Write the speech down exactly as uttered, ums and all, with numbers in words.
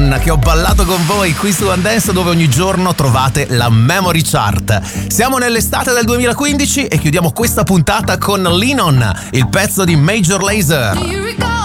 Linon, che ho ballato con voi qui su One Dance, dove ogni giorno trovate la Memory Chart. Siamo nell'estate del duemilaquindici e chiudiamo questa puntata con Linon, il pezzo di Major Lazer.